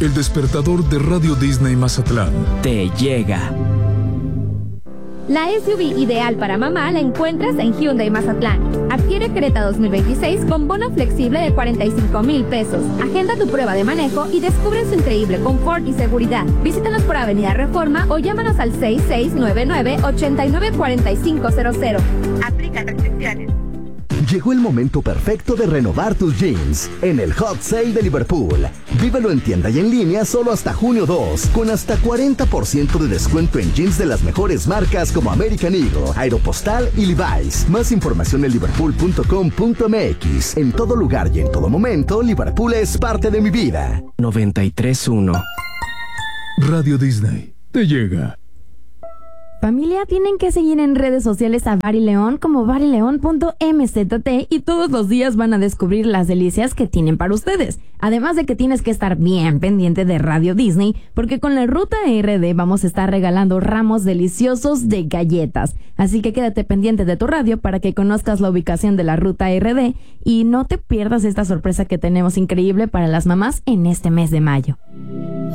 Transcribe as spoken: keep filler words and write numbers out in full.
El despertador de Radio Disney Mazatlán te llega. La S U V ideal para mamá la encuentras en Hyundai Mazatlán. Adquiere Creta dos mil veintiséis con bono flexible de cuarenta y cinco mil pesos. Agenda tu prueba de manejo y descubre su increíble confort y seguridad. Visítanos por Avenida Reforma o llámanos al seis seis nueve nueve, ocho nueve cuatro cinco cero cero. Aplica restricciones. Llegó el momento perfecto de renovar tus jeans en el Hot Sale de Liverpool. Vívelo en tienda y en línea solo hasta junio dos, con hasta cuarenta por ciento de descuento en jeans de las mejores marcas como American Eagle, Aeropostale y Levi's. Más información en liverpool punto com punto m x. En todo lugar y en todo momento, Liverpool es parte de mi vida. noventa y tres punto uno. Radio Disney te llega. Familia, tienen que seguir en redes sociales a Bar y León como bar y león punto m z t y todos los días van a descubrir las delicias que tienen para ustedes. Además de que tienes que estar bien pendiente de Radio Disney, porque con la Ruta R D vamos a estar regalando ramos deliciosos de galletas. Así que quédate pendiente de tu radio para que conozcas la ubicación de la Ruta R D y no te pierdas esta sorpresa que tenemos increíble para las mamás en este mes de mayo.